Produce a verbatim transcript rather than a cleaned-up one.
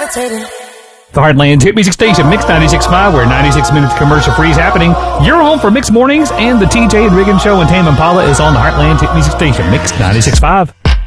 rotating. The Heartland Hit Music Station, Mix ninety-six point five, where ninety-six minutes commercial free is happening. You're home for Mix Mornings, and the T J and Riggin Show and Tame Impala is on the Heartland Hit Music Station, Mix ninety-six point five.